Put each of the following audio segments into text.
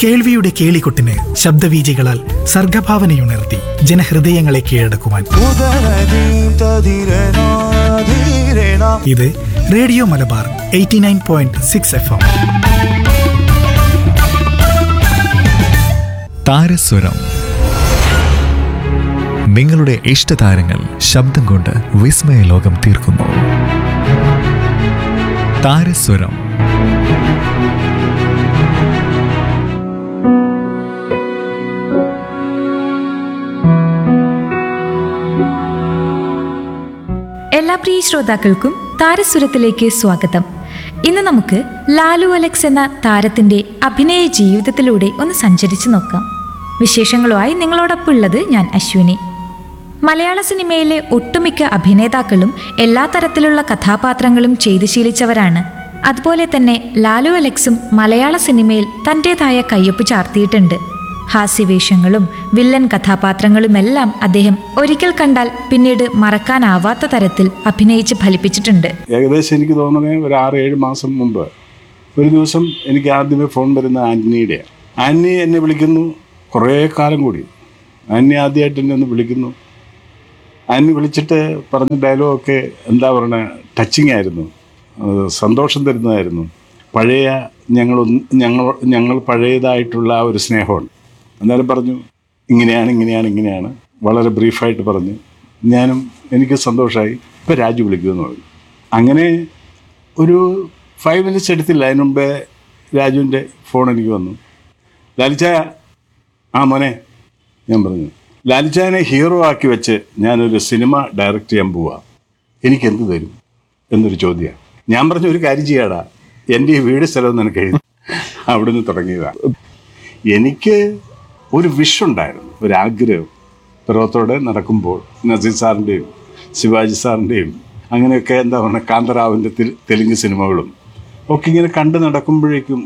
കേൾവിയുടെ കേളികൊട്ടിന് ശബ്ദവീചികളാൽ സർഗഭാവനയുണർത്തി ജനഹൃദയങ്ങളെ കീഴടക്കുവാൻ ഇത് radio Malabar 89.6 FM. താരസ്വരം. നിങ്ങളുടെ ഇഷ്ടതാരങ്ങൾ ശബ്ദം കൊണ്ട് വിസ്മയ ലോകം തീർക്കുന്നു. താരസ്വരം. എല്ലാ പ്രിയ ശ്രോതാക്കൾക്കും താരസ്വരത്തിലേക്ക് സ്വാഗതം. ഇന്ന് നമുക്ക് ലാലു അലക്സ് എന്ന താരത്തിന്റെ അഭിനയ ജീവിതത്തിലൂടെ ഒന്ന് സഞ്ചരിച്ചു നോക്കാം. വിശേഷങ്ങളുമായി നിങ്ങളോടൊപ്പം ഉള്ളത് ഞാൻ അശ്വിനി. മലയാള സിനിമയിലെ ഒട്ടുമിക്ക അഭിനേതാക്കളും എല്ലാ തരത്തിലുള്ള കഥാപാത്രങ്ങളും ചെയ്തു ശീലിച്ചവരാണ്. അതുപോലെ തന്നെ ലാലു അലക്സും മലയാള സിനിമയിൽ തൻ്റെതായ കയ്യൊപ്പ് ചാർത്തിയിട്ടുണ്ട്. ഹാസ്യവേഷങ്ങളും വില്ലൻ കഥാപാത്രങ്ങളുമെല്ലാം അദ്ദേഹം ഒരിക്കൽ കണ്ടാൽ പിന്നീട് മറക്കാനാവാത്ത തരത്തിൽ അഭിനയിച്ച് ഫലിപ്പിച്ചിട്ടുണ്ട്. ഏകദേശം എനിക്ക് തോന്നുന്നത് ഒരു 6-7 മാസം മുമ്പ് ഒരു ദിവസം എനിക്ക് ആദ്യമേ ഫോൺ വരുന്ന ആൻ്റണിയുടെ. ആൻ്റണി എന്നെ വിളിക്കുന്നു. കുറേ കാലം കൂടി ആൻ്റണി ആദ്യമായിട്ട് എന്നെ ഒന്ന് വിളിക്കുന്നു. ആൻ്റണി വിളിച്ചിട്ട് പറഞ്ഞ ഡയലോഗൊക്കെ എന്താ പറയുക, ടച്ചിങ് ആയിരുന്നു, സന്തോഷം തരുന്നതായിരുന്നു. പഴയ ഞങ്ങൾ പഴയതായിട്ടുള്ള ആ ഒരു സ്നേഹമുണ്ട്. എന്നാലും പറഞ്ഞു ഇങ്ങനെയാണ് വളരെ ബ്രീഫായിട്ട് പറഞ്ഞു. എനിക്ക് സന്തോഷമായി. ഇപ്പം രാജു വിളിക്കുമെന്ന് പറഞ്ഞു. അങ്ങനെ ഒരു 5 minutes എടുത്തില്ല. അതിന് മുമ്പേ രാജുവിൻ്റെ ഫോൺ എനിക്ക് വന്നു. ലാലിച്ചായ, ആ മോനെ, ഞാൻ പറഞ്ഞു ലാലിച്ചായനെ ഹീറോ ആക്കി വെച്ച് ഞാനൊരു സിനിമ ഡയറക്റ്റ് ചെയ്യാൻ പോവാ, എനിക്കെന്ത് തരും എന്നൊരു ചോദ്യമാണ്. ഞാൻ പറഞ്ഞു ഒരു കാര്യം ചെയ്യാടാ, എൻ്റെ ഈ വീട് സ്ഥലം നിനക്ക് എഴുതി. അവിടെ നിന്ന് തുടങ്ങിയതാണ്. എനിക്ക് ഒരു വിഷുണ്ടായിരുന്നു, ഒരാഗ്രഹം. പിറവത്തോടെ നടക്കുമ്പോൾ നസീർ സാറിൻ്റെയും ശിവാജി സാറിൻ്റെയും അങ്ങനെയൊക്കെ എന്താ പറയുക കാന്തറാവിൻ്റെ തെലുങ്ക് സിനിമകളും ഒക്കെ ഇങ്ങനെ കണ്ട് നടക്കുമ്പോഴേക്കും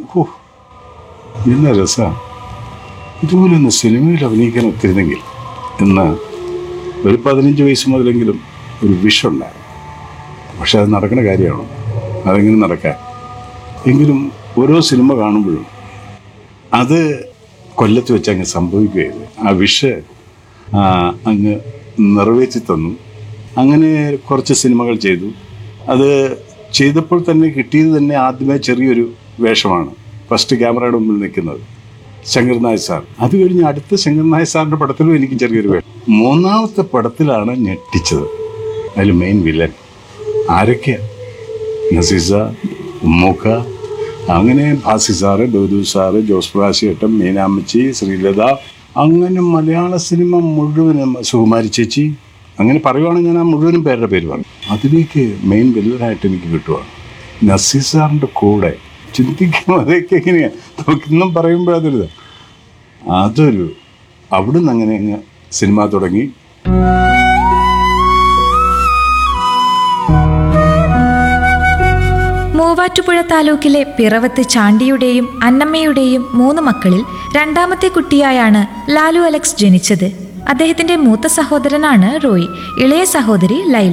ഇന്ന രസമാണ്, ഇതുപോലെ ഒന്ന് സിനിമയിൽ അഭിനയിക്കാൻ ഒത്തിരുന്നെങ്കിൽ എന്ന് ഒരു 15 വയസ്സ് മുതലെങ്കിലും ഒരു വിഷുണ്ടായിരുന്നു. പക്ഷെ അത് നടക്കുന്ന കാര്യമാണോ? അതെങ്ങനെ നടക്കാൻ? എങ്കിലും ഓരോ സിനിമ കാണുമ്പോഴും അത് കൊല്ലത്ത് വെച്ച് അങ്ങ് സംഭവിക്കുകയത് ആ വിഷ് അങ്ങ് നിറവേറ്റി തന്നു. അങ്ങനെ കുറച്ച് സിനിമകൾ ചെയ്തു. അത് ചെയ്തപ്പോൾ തന്നെ കിട്ടിയത് തന്നെ ആദ്യമേ ചെറിയൊരു വേഷമാണ്. ഫസ്റ്റ് ക്യാമറയുടെ മുമ്പിൽ നിൽക്കുന്നത് ശങ്കർ നായർ സാർ. അത് കഴിഞ്ഞ് അടുത്ത ശങ്കർ നായർ സാറിൻ്റെ പടത്തിലും എനിക്ക് ചെറിയൊരു വേഷം. 3ാമത്തെ പടത്തിലാണ് ഞെട്ടിച്ചത്. അതിൽ മെയിൻ വില്ലൻ ആരൊക്കെയാണ്? നസീർ സാർ, ഉമ്മൂക്ക, അങ്ങനെ ഭാസി സാറ്, ബൗദു സാറ്, ജോസ് പ്രകാശേട്ടൻ, മീനാമ്മച്ചി, ശ്രീലത, അങ്ങനെ മലയാള സിനിമ മുഴുവനും, സുകുമാരി ചേച്ചി, അങ്ങനെ പറയുവാണെങ്കിൽ ഞാൻ ആ മുഴുവനും പേരുടെ പേര് പറഞ്ഞു. അതിലേക്ക് മെയിൻ വില്ലനായിട്ട് എനിക്ക് കിട്ടുവാണ്. നസീർ സാറിൻ്റെ കൂടെ ചിന്തിക്കും അതൊക്കെ എങ്ങനെയാണ് നമുക്കിന്നും പറയുമ്പോഴതൊരു അവിടുന്ന് അങ്ങനെ അങ്ങ് സിനിമ തുടങ്ങി. മൂവാറ്റുപുഴ താലൂക്കിലെ പിറവത്ത് ചാണ്ടിയുടെയും അന്നമ്മയുടെയും 3 മക്കളിൽ 2ാമത്തെ കുട്ടിയായാണ് ലാലു അലക്സ് ജനിച്ചത്. അദ്ദേഹത്തിന്റെ മൂത്ത സഹോദരനാണ് റോയ്, ഇളയ സഹോദരി ലൈല.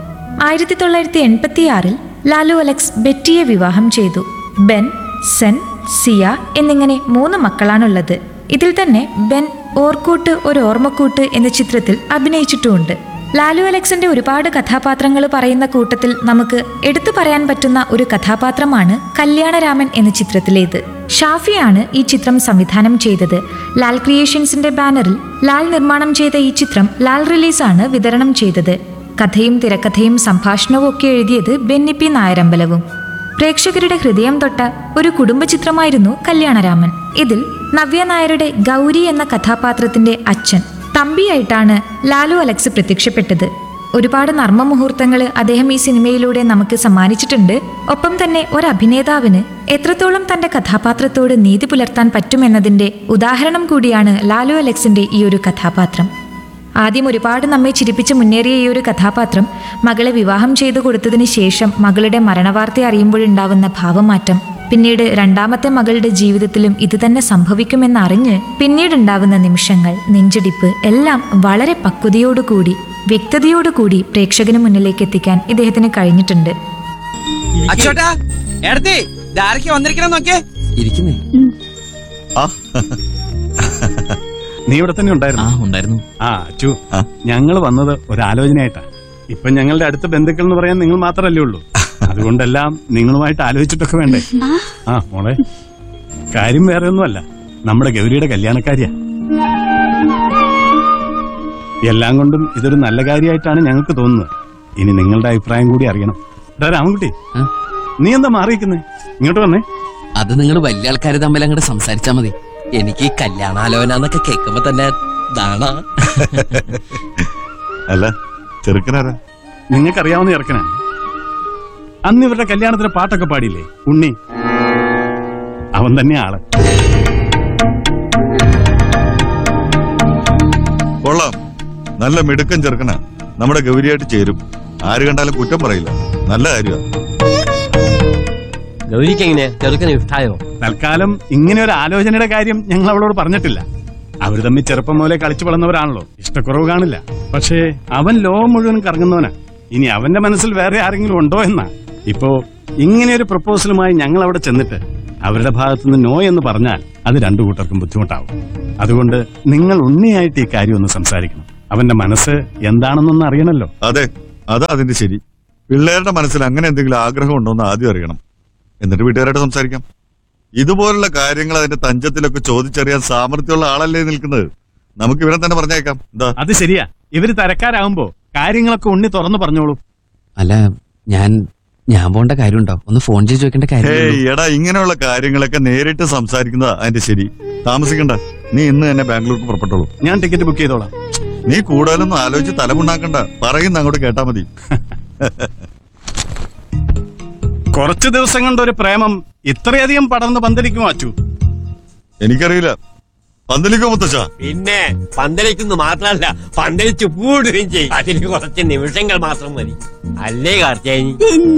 1986 ലാലു അലക്സ് ബെറ്റിയെ വിവാഹം ചെയ്തു. ബെൻ, സെൻ, സിയ എന്നിങ്ങനെ 3 മക്കളാണുള്ളത്. ഇതിൽ തന്നെ ബെൻ ഓർക്കൂട്ട് ഒരു ഓർമ്മക്കൂട്ട് എന്ന ചിത്രത്തിൽ അഭിനയിച്ചിട്ടുമുണ്ട്. ലാലു അലക്സിന്റെ ഒരുപാട് കഥാപാത്രങ്ങൾ പറയുന്ന കൂട്ടത്തിൽ നമുക്ക് എടുത്തു പറയാൻ പറ്റുന്ന ഒരു കഥാപാത്രമാണ് കല്യാണരാമൻ എന്ന ചിത്രത്തിലേത്. ഷാഫിയാണ് ഈ ചിത്രം സംവിധാനം ചെയ്തത്. ലാൽ ക്രിയേഷൻസിന്റെ ബാനറിൽ ലാൽ നിർമ്മാണം ചെയ്ത ഈ ചിത്രം ലാൽ റിലീസാണ് വിതരണം ചെയ്തത്. കഥയും തിരക്കഥയും സംഭാഷണവും ഒക്കെ എഴുതിയത് ബെന്നി പി നായരമ്പലവും. പ്രേക്ഷകരുടെ ഹൃദയം തൊട്ട ഒരു കുടുംബ ചിത്രമായിരുന്നു കല്യാണരാമൻ. ഇതിൽ നവ്യ നായരുടെ ഗൗരി എന്ന കഥാപാത്രത്തിന്റെ അച്ഛൻ തമ്പിയായിട്ടാണ് ലാലു അലക്സ് പ്രത്യക്ഷപ്പെട്ടത്. ഒരുപാട് നർമ്മ മുഹൂർത്തങ്ങൾ അദ്ദേഹം ഈ സിനിമയിലൂടെ നമുക്ക് സമ്മാനിച്ചിട്ടുണ്ട്. ഒപ്പം തന്നെ ഒരു അഭിനേതാവിന് എത്രത്തോളം തന്റെ കഥാപാത്രത്തോട് നീതി പുലർത്താൻ പറ്റുമെന്നതിന്റെ ഉദാഹരണം കൂടിയാണ് ലാലു അലക്സിന്റെ ഈ ഒരു കഥാപാത്രം. ആദ്യം ഒരുപാട് നമ്മെ ചിരിപ്പിച്ച് മുന്നേറിയ ഈ ഒരു കഥാപാത്രം മകളെ വിവാഹം ചെയ്തു കൊടുത്തതിന് ശേഷം മകളുടെ മരണവാർത്ത അറിയുമ്പോഴുണ്ടാവുന്ന ഭാവമാറ്റം, പിന്നീട് 2ാമത്തെ മകളുടെ ജീവിതത്തിലും ഇത് തന്നെ സംഭവിക്കുമെന്നറിഞ്ഞ് പിന്നീടുണ്ടാവുന്ന നിമിഷങ്ങൾ, നെഞ്ചിടിപ്പ് എല്ലാം വളരെ പക്വതയോടുകൂടി വ്യക്തതയോടുകൂടി പ്രേക്ഷകന് മുന്നിലേക്ക് എത്തിക്കാൻ ഇദ്ദേഹത്തിന് കഴിഞ്ഞിട്ടുണ്ട്. നീ ഇവിടെ തന്നെ ഉണ്ടായിരുന്നു. ആ അച്ചു, ഞങ്ങൾ വന്നത് ഒരാലോചനയായിട്ടാ. ഇപ്പൊ ഞങ്ങളുടെ അടുത്ത ബന്ധുക്കൾ എന്ന് പറയാൻ നിങ്ങൾ മാത്രമല്ലേ ഉള്ളൂ. അതുകൊണ്ടെല്ലാം നിങ്ങളുമായിട്ട് ആലോചിച്ചിട്ടൊക്കെ വേണ്ടേ? ആ മോളെ, കാര്യം വേറെ ഒന്നുമല്ല, നമ്മുടെ ഗൗരിയുടെ കല്യാണക്കാരിയാ. എല്ലാം കൊണ്ടും ഇതൊരു നല്ല കാര്യമായിട്ടാണ് ഞങ്ങൾക്ക് തോന്നുന്നത്. ഇനി നിങ്ങളുടെ അഭിപ്രായം കൂടി അറിയണം. രാമൻകുട്ടി, നീ എന്താ മാറിയിരിക്കുന്നേ? ഇങ്ങോട്ട് വന്നേ. അത് നിങ്ങൾ വലിയ ആൾക്കാർ തമ്മിൽ അങ്ങോട്ട് സംസാരിച്ചാ മതി. എനിക്ക് കല്യാണാലോചന എന്നൊക്കെ കേൾക്കുമ്പോ തന്നെ അല്ല, ചെറുക്കനാരാ? നിങ്ങൾക്കറിയാവുന്ന ചെറുക്കനാണ്. അന്ന് ഇവരുടെ കല്യാണത്തിന് പാട്ടൊക്കെ പാടിയില്ലേ ഉണ്ണി? അവൻ തന്നെ ആള്. കൊള്ളാം, നല്ല മിടുക്കൻ ചെറുക്കനാ. നമ്മുടെ ഗൗരിയായിട്ട് ചേരും. ആര് കണ്ടാലും കുറ്റം പറയില്ല. നല്ല കാര്യമാണ്. ഗൗരിക്ക് എങ്ങനെയാ ചെറുക്കനെ ഇഷ്ടായോ? തൽക്കാലം ഇങ്ങനെ ഒരു ആലോചനയുടെ കാര്യം ഞങ്ങൾ അവളോട് പറഞ്ഞിട്ടില്ല. അവര് തമ്മിൽ ചെറുപ്പം മുതലേ കളിച്ചു വളർന്നവരാണല്ലോ. ഇഷ്ടക്കുറവ് കാണില്ല. പക്ഷേ അവൻ ലോകം മുഴുവൻ കറങ്ങുന്നവനാ. ഇനി അവന്റെ മനസ്സിൽ വേറെ ആരെങ്കിലും ഉണ്ടോ എന്നാ. ഇപ്പോ ഇങ്ങനെ ഒരു പ്രപ്പോസലുമായി ഞങ്ങൾ അവിടെ ചെന്നിട്ട് അവരുടെ ഭാഗത്തുനിന്ന് നോ എന്ന് പറഞ്ഞാൽ അത് രണ്ടു കൂട്ടർക്കും ബുദ്ധിമുട്ടാവും. അതുകൊണ്ട് നിങ്ങൾ ഉണ്ണിയായിട്ട് ഈ കാര്യം ഒന്ന് സംസാരിക്കണം. അവന്റെ മനസ്സ് എന്താണെന്നൊന്ന് അറിയണല്ലോ. അതെ, അതാ അതിന്റെ ശരി. പിള്ളേരുടെ മനസ്സിൽ അങ്ങനെ എന്തെങ്കിലും ആഗ്രഹം ഉണ്ടോന്ന് ആദ്യം അറിയണം. എന്നിട്ട് വീട്ടുകാരായിട്ട് സംസാരിക്കാം. ഇതുപോലുള്ള കാര്യങ്ങൾ അതിന്റെ തഞ്ചത്തിലൊക്കെ ചോദിച്ചറിയാൻ സാമർത്ഥ്യമുള്ള ആളല്ലേ നിൽക്കുന്നത്. നമുക്ക് ഇവരെ തന്നെ പറഞ്ഞേക്കാം. എന്താ? അത് ശരിയാ. ഇവര് തരക്കാരാകുമ്പോ കാര്യങ്ങളൊക്കെ ഉണ്ണി തുറന്നു പറഞ്ഞോളൂ. അല്ല, ഞാൻ പോണ്ട കാര്യമുണ്ടോ? ഒന്ന് ഫോൺ ചെയ്ത് ചോദിക്കേണ്ട കാര്യം. എടാ, ഇങ്ങനെയുള്ള കാര്യങ്ങളൊക്കെ നേരിട്ട് സംസാരിക്കുന്നതാ അതിന്റെ ശരി. താമസിക്കണ്ട, നീ ഇന്ന് തന്നെ ബാംഗ്ലൂർക്ക് പുറപ്പെട്ടോളൂ. ഞാൻ ടിക്കറ്റ് ബുക്ക് ചെയ്തോളാം. നീ കൂടുതലൊന്നും ആലോചിച്ച് തലമുണ്ടാക്കണ്ട. പറയുന്ന അങ്ങോട്ട് കേട്ടാ മതി. കുറച്ചു ദിവസം കൊണ്ട് ഒരു പ്രേമം ഇത്രയധികം പടർന്ന് പന്തലിക്കുമോ അച്ചു? എനിക്കറിയില്ല. പന്തലിക്കോ മുത്തച്ഛ? പിന്നെ പന്തലിക്കുന്നു മാത്രമല്ല, പന്തലിച്ച് പൂടുകയും ചെയ്യും. അതിന് കുറച്ച് നിമിഷങ്ങൾ മാത്രം മതി, അല്ലേ കാർത്തേനി?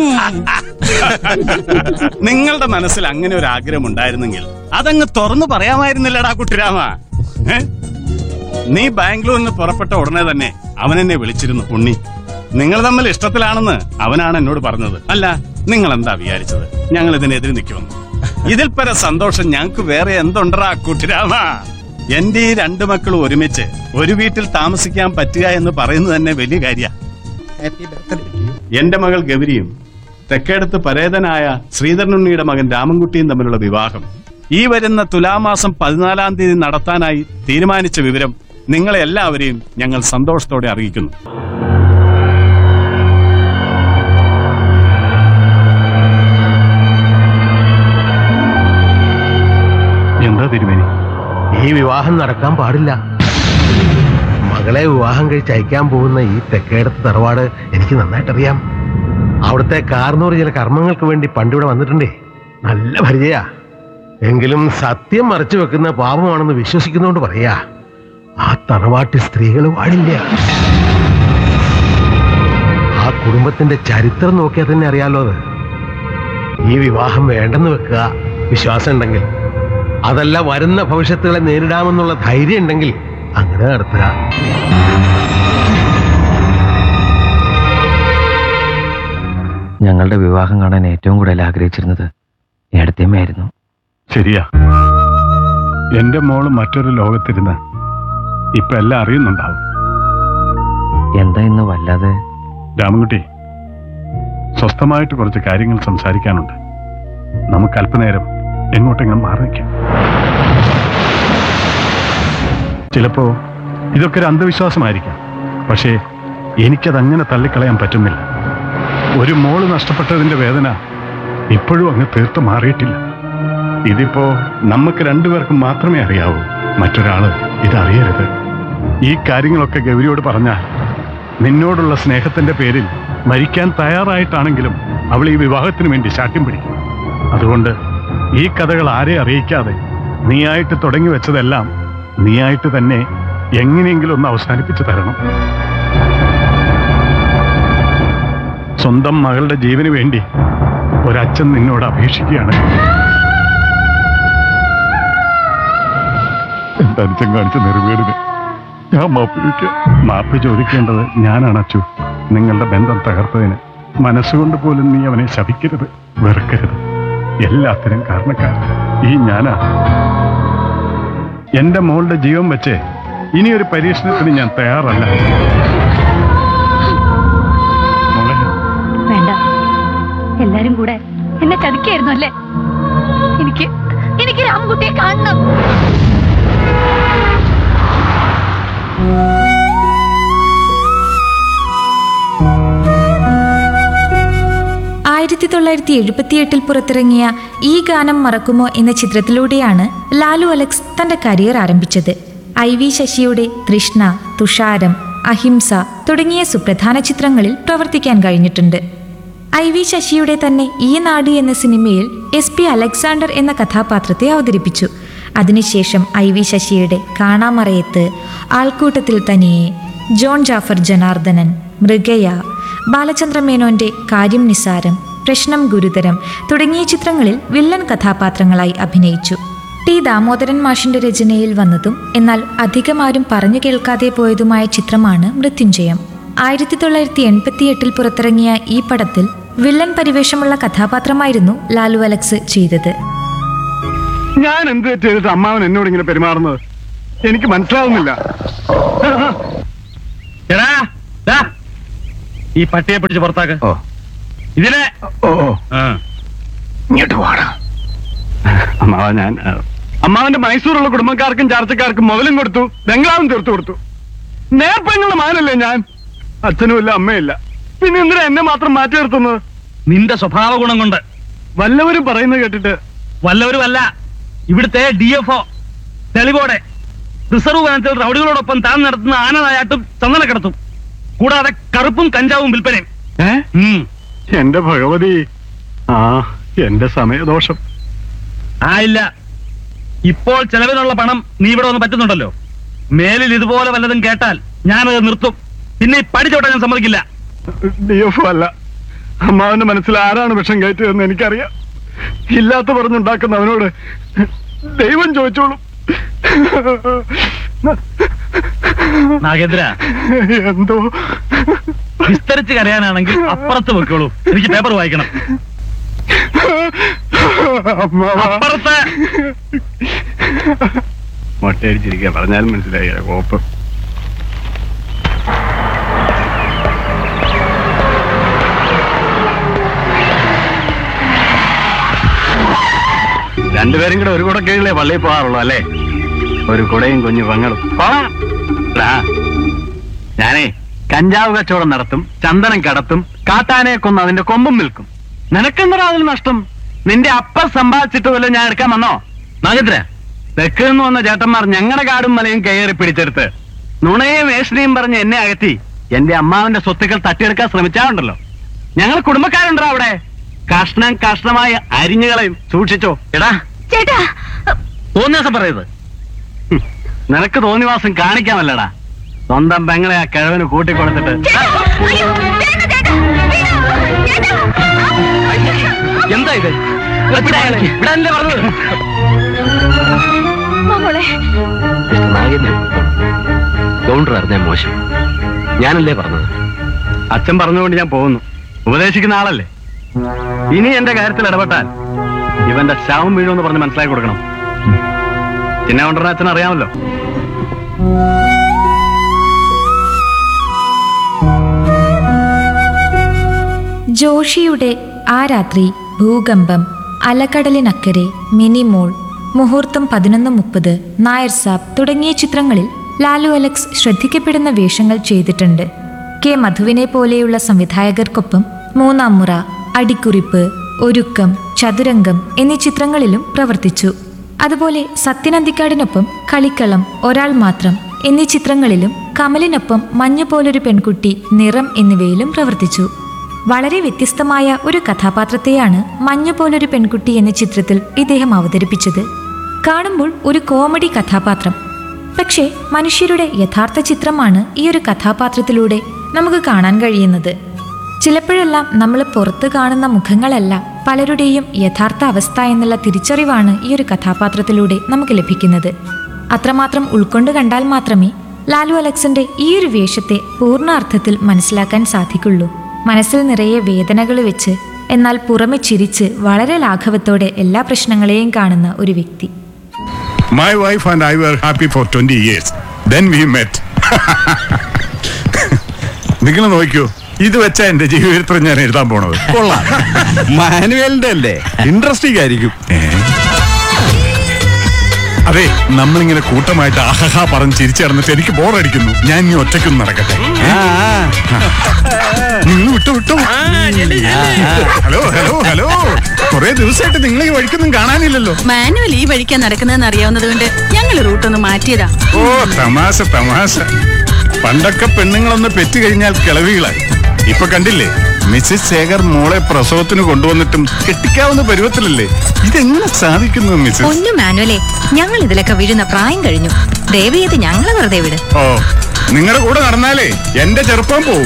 നിങ്ങളുടെ മനസ്സിൽ അങ്ങനെ ഒരു ആഗ്രഹം ഉണ്ടായിരുന്നെങ്കിൽ അതങ്ങ് തുറന്നു പറയാമായിരുന്നില്ലടാ കുട്ടിരാമ. നീ ബാംഗ്ലൂരിൽ നിന്ന് പുറപ്പെട്ട ഉടനെ തന്നെ അവൻ എന്നെ വിളിച്ചിരുന്നു. ഉണ്ണി, നിങ്ങൾ തമ്മിൽ ഇഷ്ടത്തിലാണെന്ന് അവനാണ് എന്നോട് പറഞ്ഞത്. അല്ല, നിങ്ങൾ എന്താ വിചാരിച്ചത് ഞങ്ങൾ ഇതിനെതിരെ നിൽക്കുമെന്ന്? ഇതിൽ പര സന്തോഷം ഞങ്ങൾക്ക് വേറെ എന്തുണ്ടറാ കുട്ടിരാമ? എന്റെ ഈ രണ്ടു മക്കളും ഒരുമിച്ച് ഒരു വീട്ടിൽ താമസിക്കാൻ പറ്റുക എന്ന് പറയുന്നത് തന്നെ വലിയ കാര്യ. എന്റെ മകൾ ഗൗരിയും തെക്കേടത്ത് പരേതനായ ശ്രീധരനുണ്ണിയുടെ മകൻ രാമൻകുട്ടിയും തമ്മിലുള്ള വിവാഹം ഈ വരുന്ന തുലാമാസം 14-ാം തീയതി നടത്താനായി തീരുമാനിച്ച വിവരം നിങ്ങളെ എല്ലാവരെയും ഞങ്ങൾ സന്തോഷത്തോടെ അറിയിക്കുന്നു. എന്താ തിരുമേനി? ഈ വിവാഹം നടക്കാൻ പാടില്ല. മകളെ വിവാഹം കഴിച്ച് അയക്കാൻ പോകുന്ന ഈ തെക്കേടത്ത് തറവാട് എനിക്ക് നന്നായിട്ടറിയാം. അവിടുത്തെ കാർന്നൂർ ചില കർമ്മങ്ങൾക്ക് വേണ്ടി പണ്ടിവിടെ വന്നിട്ടുണ്ടേ. നല്ല പരിചയാ. എങ്കിലും സത്യം മറച്ചു വെക്കുന്ന പാപമാണെന്ന് വിശ്വസിക്കുന്നോണ്ട് പറയാ, ആ തറവാട്ടിൽ സ്ത്രീകൾ വാഴില്ല. ആ കുടുംബത്തിന്റെ ചരിത്രം നോക്കിയാൽ തന്നെ അറിയാലോ. അത് ഈ വിവാഹം വേണ്ടെന്ന് വെക്കുക, വിശ്വാസം ഉണ്ടെങ്കിൽ. അതല്ല, വരുന്ന ഭവിഷ്യത്തുകളെ നേരിടാമെന്നുള്ള ധൈര്യം ഉണ്ടെങ്കിൽ അങ്ങനെ നടത്തുക. ഞങ്ങളുടെ വിവാഹം കാണാൻ ഏറ്റവും കൂടുതൽ ആഗ്രഹിച്ചിരുന്നത് ഏടത്തിയമ്മയായിരുന്നു. ശരിയാ. എന്റെ മോള് മറ്റൊരു ലോകത്തിരുന്ന് ഇപ്പൊ എല്ലാം അറിയുന്നുണ്ടാവും. എന്താ ഇന്ന് വല്ലാതെ? രാമൻകുട്ടി, സ്വസ്ഥമായിട്ട് കുറച്ച് കാര്യങ്ങൾ സംസാരിക്കാനുണ്ട്. നമുക്ക് അല്പനേരം എങ്ങോട്ടെങ്കിലും മാറി നിൽക്കാം. ചിലപ്പോ ഇതൊക്കെ ഒരു അന്ധവിശ്വാസമായിരിക്കാം. പക്ഷേ എനിക്കതങ്ങനെ തള്ളിക്കളയാൻ പറ്റുന്നില്ല. ഒരു മോള് നഷ്ടപ്പെട്ടതിന്റെ വേദന ഇപ്പോഴും അങ്ങ് തീർത്ത് മാറിയിട്ടില്ല. ഇതിപ്പോ നമുക്ക് രണ്ടുപേർക്കും മാത്രമേ അറിയാവൂ. മറ്റൊരാള് ഇതറിയരുത്. ഈ കാര്യങ്ങളൊക്കെ ഗൗരിയോട് പറഞ്ഞാൽ നിന്നോടുള്ള സ്നേഹത്തിന്റെ പേരിൽ മരിക്കാൻ തയ്യാറായിട്ടാണെങ്കിലും അവൾ ഈ വിവാഹത്തിന് വേണ്ടി ശാഠ്യം പിടിക്കും. അതുകൊണ്ട് ഈ കഥകൾ ആരെ അറിയിക്കാതെ നീയായിട്ട് തുടങ്ങി വെച്ചതെല്ലാം നീയായിട്ട് തന്നെ എങ്ങനെയെങ്കിലും ഒന്ന് അവസാനിപ്പിച്ചു തരണം. സ്വന്തം മകളുടെ ജീവന് വേണ്ടി ഒരച്ഛൻ നിന്നോട് അപേക്ഷിക്കുകയാണ്. എന്റെ അച്ഛൻ കാണിച്ച നെറുകേടിന് ഞാൻ മാപ്പ് ചോദിക്കേണ്ടത് ഞാനാണ് അച്ചു. നിങ്ങളുടെ ബന്ധം തകർത്തതിന് മനസ്സുകൊണ്ട് പോലും നീ അവനെ ശപിക്കരുത്, വെറുക്കരുത്. എല്ലാത്തിനും കാരണക്കാരൻ ഈ ഞാനാ. എന്റെ മോളുടെ ജീവൻ വെച്ച് ഇനിയൊരു പരീക്ഷണത്തിന് ഞാൻ തയ്യാറല്ല. മോളെ, വേണ്ട, എല്ലാരും കൂടെ എന്നെ ചതിക്കായിരുന്നു അല്ലേ? എനിക്ക് രാമകുട്ടിയെ കാണണം. ആയിരത്തി 1978 പുറത്തിറങ്ങിയ ഈ ഗാനം മറക്കുമോ എന്ന ചിത്രത്തിലൂടെയാണ് ലാലു അലക്സ് തന്റെ കരിയർ ആരംഭിച്ചത്. IV ശശിയുടെ തൃഷ്ണ, തുഷാരം, അഹിംസ തുടങ്ങിയ സുപ്രധാന ചിത്രങ്ങളിൽ പ്രവർത്തിക്കാൻ കഴിഞ്ഞിട്ടുണ്ട്. IV ശശിയുടെ തന്നെ ഈ നാട് എന്ന സിനിമയിൽ SP അലക്സാണ്ടർ എന്ന കഥാപാത്രത്തെ അവതരിപ്പിച്ചു. അതിനുശേഷം IV ശശിയുടെ കാണാമറയത്ത്, ആൾക്കൂട്ടത്തിൽ തനിയെ, ജോൺ ജാഫർ ജനാർദ്ദനൻ, മൃഗയ, ബാലചന്ദ്ര മേനോന്റെ കാര്യം നിസാരം, പ്രശ്നം ഗുരുതരം തുടങ്ങിയ ചിത്രങ്ങളിൽ വില്ലൻ കഥാപാത്രങ്ങളായി അഭിനയിച്ചു. T. ദാമോദരൻ മാഷിന്റെ രചനയിൽ വന്നതും എന്നാൽ അധികമാരും പറഞ്ഞു കേൾക്കാതെ പോയതുമായ ചിത്രമാണ് മൃത്യുഞ്ജയം. 1988 പുറത്തിറങ്ങിയ ഈ പടത്തിൽ വില്ലൻ പരിവേഷമുള്ള കഥാപാത്രമായിരുന്നു ലാലു അലക്സ് ചെയ്തത്. ഞാൻ എന്ത് ചെയ്തിട്ട് അമ്മാവൻ എന്നോട് ഇങ്ങനെ പെരുമാറുന്നത് എനിക്ക് മനസ്സിലാവുന്നില്ല. ഈ പട്ടിയെ പിടിച്ച് പുറത്താക്ക. ഇതിനെ ഇങ്ങോട്ട് പോടാ. അമ്മാവ, ഞാൻ അമ്മാവന്റെ മൈസൂറുള്ള കുടുംബക്കാർക്കും ചാർച്ചക്കാർക്കും മുതലും കൊടുത്തു, ബംഗ്ലാവും തീർത്തു കൊടുത്തു. നേർപ്പങ്ങളുടെ മകനല്ലേ ഞാൻ? അച്ഛനും ഇല്ല, അമ്മയില്ല. പിന്നെ എന്തിനാ എന്നെ മാത്രം മാറ്റി നിർത്തുന്നത്? നിന്റെ സ്വഭാവ ഗുണം കൊണ്ട്. വല്ലവരും പറയുന്നത് കേട്ടിട്ട്. വല്ലവരും അല്ല, ഇവിടുത്തെ DFO തെളിവോടെ റിസർവ് വനത്തിൽ റൗഡികളോടൊപ്പം താൻ നടത്തുന്ന ആനനായാട്ടും ചന്ദന കിടത്തും, കൂടാതെ കറുപ്പും കഞ്ചാവും വിൽപ്പനയും. എന്റെ ഭഗവതി, എന്റെ സമയദോഷം. ഇല്ല, ഇപ്പോൾ ചെലവിനുള്ള പണം നീ ഇവിടെ ഒന്ന് പറ്റുന്നുണ്ടല്ലോ. മേലിൽ ഇതുപോലെ വല്ലതും കേട്ടാൽ ഞാനത് നിർത്തും. പിന്നെ പഠിച്ചോട്ടെ, ഞാൻ സമ്മതിക്കില്ല. DFO അല്ല, അമ്മാവന്റെ മനസ്സിൽ ആരാണ് വിഷം കയറ്റിയതെന്ന് എനിക്കറിയാം. ഇല്ലാത്ത പറഞ്ഞുണ്ടാക്കുന്നവനോട് ദൈവം ചോദിച്ചോളും. നാഗേന്ദ്ര, എന്തോ വിസ്തരിച്ച് കരയാനാണെങ്കിൽ അപ്പുറത്ത് വെക്കോളൂ. എനിക്ക് പേപ്പർ വായിക്കണം. അപ്പുറത്ത് മൊട്ടയടിച്ചിരിക്കുക, പറഞ്ഞാലും മനസ്സിലായി കോപ്പ്. രണ്ടുപേരും കൂടെ ഒരു കുടക്കീഴിലേ പള്ളിയിൽ പോകാറുള്ളൂ അല്ലേ? ഒരു കുടയും കുഞ്ഞു പങ്ങളും. ഞാനേ കഞ്ചാവ് കച്ചവടം നടത്തും, ചന്ദനം കടത്തും, കാട്ടാനയെ കൊന്ന് അതിന്റെ കൊമ്പും നിൽക്കും. നിനക്കെന്താ അതിൽ നഷ്ടം? നിന്റെ അപ്പ സമ്പാദിച്ചിട്ട് വല്ലതും ഞാൻ എടുക്കാൻ വന്നോ? നാഗേന്ദ്ര, തെക്ക് നിന്ന് വന്ന ചേട്ടന്മാർ ഞങ്ങളുടെ കാടും മലയും കയറി പിടിച്ചെടുത്ത് നുണയും വേഷനയും പറഞ്ഞ് എന്നെ അകറ്റി എന്റെ അമ്മാവന്റെ സ്വത്തുക്കൾ തട്ടിയെടുക്കാൻ ശ്രമിച്ചാറുണ്ടല്ലോ. ഞങ്ങൾ കുടുംബക്കാരുണ്ടോ അവിടെ? കഷ്ണം കഷ്ണമായി അരിഞ്ഞുകളയും. സൂക്ഷിച്ചോ. എടാ ചേട്ടാ, തോന്നിയാസം പറയത്. നിനക്ക് തോന്നിവാസം കാണിക്കാമല്ലടാ. സ്വന്തം പെങ്ങളെ ആ കിഴവന് കൂട്ടിക്കൊടുത്തിട്ട്. എന്താ ഇത്? ഇവിടെ പറഞ്ഞത് കൗണ്ടർ അറിഞ്ഞ മോശം. ഞാനല്ലേ പറഞ്ഞത്? അച്ഛൻ പറഞ്ഞുകൊണ്ട് ഞാൻ പോകുന്നു. ഉപദേശിക്കുന്ന ആളല്ലേ. ഇനി എന്റെ കാര്യത്തിൽ ഇടപെട്ടാൽ ഇവന്റെ ശവം വീഴുമെന്ന് പറഞ്ഞ് മനസ്സിലാക്കി കൊടുക്കണം. ചിന്ന കൗണ്ടറിനെ അച്ഛൻ അറിയാമല്ലോ. ജോഷിയുടെ ആ രാത്രി, ഭൂകമ്പം, അലക്കടലിനക്കരെ, മിനിമോൾ, മുഹൂർത്തം 11:30, നായർ സാബ് തുടങ്ങിയ ചിത്രങ്ങളിൽ ലാലു അലക്സ് ശ്രദ്ധിക്കപ്പെടുന്ന വേഷങ്ങൾ ചെയ്തിട്ടുണ്ട്. K. മധുവിനെ പോലെയുള്ള സംവിധായകർക്കൊപ്പം മൂന്നാം മുറ, അടിക്കുറിപ്പ്, ഒരുക്കം, ചതുരംഗം എന്നീ ചിത്രങ്ങളിലും പ്രവർത്തിച്ചു. അതുപോലെ സത്യനന്ദിക്കാടിനൊപ്പം കളിക്കളം, ഒരാൾ മാത്രം എന്നീ ചിത്രങ്ങളിലും കമലിനൊപ്പം മഞ്ഞുപോലൊരു പെൺകുട്ടി, നിറം എന്നിവയിലും പ്രവർത്തിച്ചു. വളരെ വ്യത്യസ്തമായ ഒരു കഥാപാത്രത്തെയാണ് മഞ്ഞുപോലൊരു പെൺകുട്ടി എന്ന ചിത്രത്തിൽ ഇദ്ദേഹം അവതരിപ്പിച്ചത്. കാണുമ്പോൾ ഒരു കോമഡി കഥാപാത്രം, പക്ഷേ മനുഷ്യരുടെ യഥാർത്ഥ ചിത്രമാണ് ഈ ഒരു കഥാപാത്രത്തിലൂടെ നമുക്ക് കാണാൻ കഴിയുന്നത്. ചിലപ്പോഴെല്ലാം നമ്മൾ പുറത്ത് കാണുന്ന മുഖങ്ങളല്ല പലരുടെയും യഥാർത്ഥ അവസ്ഥ എന്നുള്ള തിരിച്ചറിവാണ് ഈ ഒരു കഥാപാത്രത്തിലൂടെ നമുക്ക് ലഭിക്കുന്നത്. അത്രമാത്രം ഉൾക്കൊണ്ട് കണ്ടാൽ മാത്രമേ ലാലു അലക്സിന്റെ ഈ ഒരു വേഷത്തെ പൂർണ്ണ അർത്ഥത്തിൽ മനസ്സിലാക്കാൻ സാധിക്കുള്ളൂ. മനസ്സിൽ നിറയെ വേദനകൾ വെച്ച് എന്നാൽ പുറമെ ചിരിച്ച് വളരെ ലാഘവത്തോടെ എല്ലാ പ്രശ്നങ്ങളെയും കാണുന്ന ഒരു വ്യക്തി. My wife and I were happy for 20 years. Then we met. നിങ്ങൾ നോക്കിയോ, ഇത് വെച്ചാ എന്റെ ജീവിതത്തിൽ ഞാൻ എഴുതാൻ പോണത്. കൊള്ളാം. മാനുവലിന്റെ അല്ലേ, ഇൻട്രസ്റ്റിംഗ് ആയിരിക്കും. അതെ, നമ്മളിങ്ങനെ കൂട്ടമായിട്ട് ആഹഹാ പറഞ്ഞ് ചിരിച്ചടന്നിട്ട് എനിക്ക് ബോറടിക്കുന്നു. ഞാൻ ഇനി ഒറ്റയ്ക്കൊന്നും നടക്കട്ടെ. നിങ്ങൾ വിട്ടു. ഹലോ ഹലോ ഹലോ, കുറെ ദിവസമായിട്ട് നിങ്ങൾ ഈ വഴിക്കൊന്നും കാണാനില്ലല്ലോ. മാനുവൽ ഈ വഴിക്കാൻ നടക്കുന്നതെന്ന് അറിയാവുന്നത് കൊണ്ട് ഞങ്ങൾ റൂട്ടൊന്ന് മാറ്റിയതാ. ഓ തമാശ. പണ്ടൊക്കെ പെണ്ണുങ്ങളൊന്ന് പെറ്റു കഴിഞ്ഞാൽ കിളവികളായി. ഇപ്പൊ കണ്ടില്ലേ, മിസ്സിസ് ശേഖർ മോളെ പ്രസവത്തിന് കൊണ്ടുവന്നിട്ടും കെട്ടിക്കാവുന്ന പരുവത്തിലല്ലേ. ഇതെങ്ങനെ സാധിക്കുന്നു മിസ്സിസ്? ഒന്നും മാനുവലേ, ഞങ്ങൾ ഇതിലൊക്കെ വീഴുന്ന പ്രായം കഴിഞ്ഞു. ദേവിയത് ഞങ്ങളെ വെറുതെ വിട്. ഓ, നിങ്ങളുടെ കൂടെ നടന്നാലേ എന്റെ ചെറുപ്പം പോവും.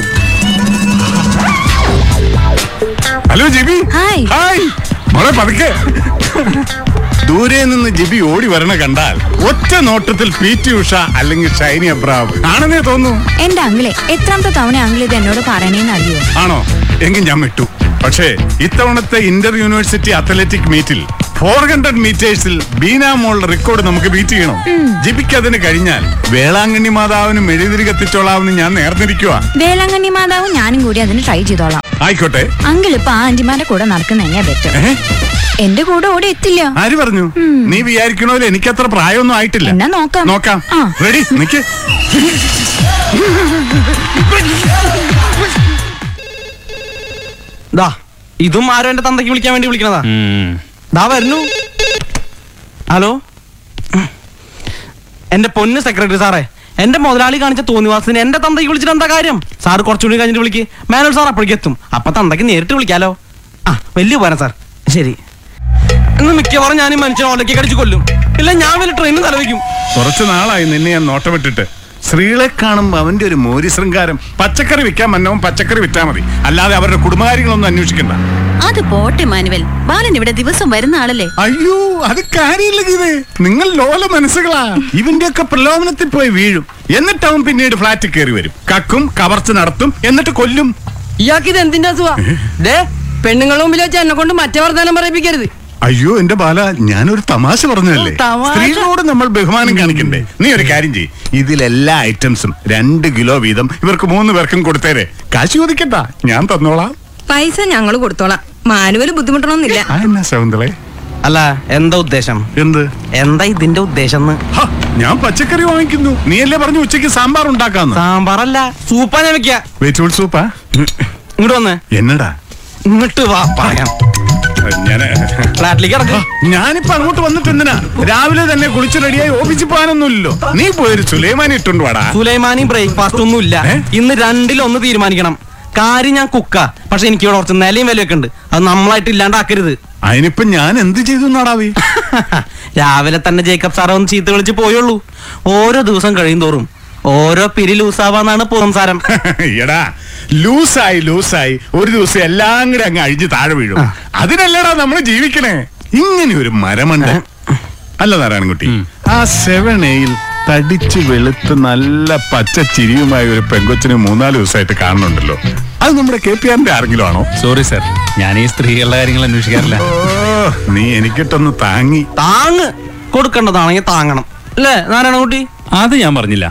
Hello GB. ഹായ് മോളെ, പതുക്കെ. ദൂരെ നിന്ന് ജിബി ഓടി വരണ കണ്ടാൽ ഒറ്റ നോട്ടത്തിൽ PT ഉഷ അല്ലെങ്കിൽ ഷൈനി അബ്രാം ആണെന്നേ തോന്നുന്നു. എന്റെ അങ്കിളെ, എത്രാമത്തെ തവണ അങ്കിൾ ഇത് എന്നോട് പറയണേന്ന് അറിയോ? ആണോ? എങ്കിൽ ഞാൻ വിട്ടു. പക്ഷേ ഇത്തവണത്തെ ഇന്റർ യൂണിവേഴ്സിറ്റി അത്ലറ്റിക് മീറ്റിൽ 400 മീറ്റേഴ്സിൽ ബീന മോളുടെ റെക്കോർഡ് നമുക്ക് ബീറ്റ് ചെയ്യണം. ജിബിക്ക് അതിന് കഴിഞ്ഞാൽ വേളാങ്കണ്ണി മാതാവിനും മെഴുതിരി കത്തിച്ചോളാമെന്ന് ഞാൻ നേർന്നിരിക്കുക. വേളാങ്കണ്ണി മാതാവും ഞാനും കൂടി അതിന് ട്രൈ ചെയ്തോളാം. ആയിക്കോട്ടെ. അങ്കിൾ ഇപ്പൊ ആ ആന്റിമാരുടെ കൂടെ നടക്കുന്ന എങ്ങനെയാ ബെറ്റർ? എന്റെ കൂടെ ഓടി എത്തില്ല. ആര് പറഞ്ഞു? നീ വിചാരിക്കണോലെ എനിക്കത്ര പ്രായമൊന്നും ആയിട്ടില്ല. എന്നാ നോക്കാം. റെഡി, നിക്ക്. ഇതും ആരോ എന്റെ തന്തയ്ക്ക് വിളിക്കാൻ വേണ്ടി വിളിക്കണതാ. ദാ വരുന്നു. ഹലോ, എന്റെ പൊന്ന് സെക്രട്ടറി സാറേ, എന്റെ മുതലാളി കാണിച്ച തോന്നിവാസത്തിന് എന്റെ തന്തയ്ക്ക് വിളിച്ചിട്ട് എന്താ കാര്യം? സാറ് കുറച്ചുകൂടി കഴിഞ്ഞിട്ട് വിളിക്ക്. മാനുവൽ സാർ അപ്പോഴേക്ക് എത്തും. അപ്പൊ തന്തയ്ക്ക് നേരിട്ട് വിളിക്കാലോ. വലിയ പോരാ സാർ. ശരി. ഇന്ന് മിക്കവാറും ഞാൻ ഈ മനുഷ്യനെ ഒലക്കി കടിച്ചു കൊല്ലും. ഇല്ല, ഞാൻ വല്ല ട്രെയിനും തലവയ്ക്കും. കുറച്ചു നാളായി നിന്നെ ഞാൻ നോട്ടമിട്ടിട്ട്. സ്ത്രീകളെ കാണുമ്പോ അവന്റെ ഒരു മോരി ശൃംഗാരം. പച്ചക്കറി വിൽക്കാൻ മന്നവും പച്ചക്കറി വിറ്റാ മതി, അല്ലാതെ അവരുടെ കുടുംബകാര്യങ്ങളൊന്നും അന്വേഷിക്കണ്ട. അത് പോട്ടെ മാനുവൽ, ബാലൻ ഇവിടെ ദിവസം വരുന്ന ആളല്ലേ. അയ്യോ, അത് കാര്യമില്ല ഗീതേ. നിങ്ങൾ ലോല മനസ്സുകളാ. ഇവന്റെയൊക്കെ പ്രലോഭനത്തിൽ പോയി വീഴും. എന്നിട്ട് അവൻ പിന്നീട് ഫ്ലാറ്റിൽ കയറി വരും, കക്കും, കവർച്ച നടത്തും, എന്നിട്ട് കൊല്ലും. ഇയാൾക്ക് ഇത് എന്തിന്റെ അസുഖ? പെണ്ണുങ്ങളുടെ മുമ്പിൽ വെച്ച് എന്നെ കൊണ്ട് മറ്റേ വർത്താനം പറയിപ്പിക്കരുത്. അയ്യോ എന്റെ ബാല, ഞാനൊരു തമാശ പറഞ്ഞതല്ലേ. സ്ത്രീകളോട് നമ്മൾ ബഹുമാനം കാണിക്കണ്ടേ? നീ ഒരു കാര്യം ചെയ്യ്, ഇതിലെല്ലാ ഐറ്റംസും 2 കിലോ വീതം ഇവർക്ക് 3 പേർക്കും കൊടുത്തേരെ. കാശ് ചോദിക്കണ്ട, ഞാൻ തന്നോളാം. പൈസ ഞങ്ങൾ കൊടുത്തോളാം. മാനുവൽ ബുദ്ധിമുട്ടണമെന്നില്ല. എന്നാ ശകുന്തളെ? അല്ല, എന്താ ഉദ്ദേശം? എന്താ ഇതിന്റെ ഉദ്ദേശം? ഞാൻ പച്ചക്കറി വാങ്ങിക്കുന്നു. നീയല്ലേ പറഞ്ഞു ഉച്ചയ്ക്ക് സാമ്പാർ ഉണ്ടാക്കാന്ന്? സാമ്പാറല്ല, സൂപ്പാ ഞാൻ വെക്കാ. വെജിറ്റബിൾ സൂപ്പാ? ഇങ്ങോട്ട് വന്നേ. എന്നടാ? ഇങ്ങോട്ട് വാ, പറയാം. ഫ്ലാറ്റിലേക്ക് ഇറങ്ങാം. ഞാനിപ്പോ അങ്ങോട്ട് വന്നിട്ട് എന്തിനാ? രാവിലെ തന്നെ കുളിച്ച് റെഡിയായി ഓഫീസിൽ പോകാനൊന്നുമില്ലല്ലോ. നീ പോയൊരു സുലൈമാനി ഇട്ടുണ്ട് വാടാ. സുലൈമാനി ബ്രേക്ക്ഫാസ്റ്റ് ഒന്നും ഇല്ല. ഇന്ന് 2-1 തീരുമാനിക്കണം. കാര്യം ഞാൻ കുക്കാ, പക്ഷെ എനിക്ക് ഇവിടെ കുറച്ച് നിലയും വിലയൊക്കെ ഉണ്ട്. അത് നമ്മളായിട്ട് ഇല്ലാണ്ടാക്കരുത്. അതിനിപ്പോ ഞാൻ എന്ത് ചെയ്തു നാടാവി? രാവിലെ തന്നെ ജേക്കബ് സാറെ ഒന്ന് ചീത്ത വിളിച്ച് പോയുള്ളൂ. ഓരോ ദിവസം കഴിയും തോറും ഓരോ പിരി ലൂസാവാന്നാണ് സംസാരം. എടാ, ലൂസായി ഒരു ദിവസം എല്ലാം കൂടെ അങ്ങ് അഴിഞ്ഞ് താഴെ വീഴും. അതിനല്ലടാ നമ്മൾ ജീവിക്കണേ. ഇങ്ങനെ ഒരു മരമുണ്ട് അല്ല നാരായണൻകുട്ടി? ആ 7A തടിച്ച് വെളുത്ത് നല്ല പച്ച ചിരിയുമായ ഒരു പെങ്കൊച്ചിനെ 3-4 ദിവസമായിട്ട് കാണുന്നുണ്ടല്ലോ. അത് നമ്മുടെ KPRന്റെ ആരെങ്കിലും ആണോ? സോറി സർ, ഞാൻ ഈ സ്ത്രീകളുടെ കാര്യങ്ങൾ അന്വേഷിക്കാറില്ല. നീ എനിക്കിട്ടൊന്ന് താങ്ങ് കൊടുക്കേണ്ടതാണെങ്കിൽ താങ്ങണം അല്ലേ നാരായണൻകുട്ടി? അത് ഞാൻ പറഞ്ഞില്ല.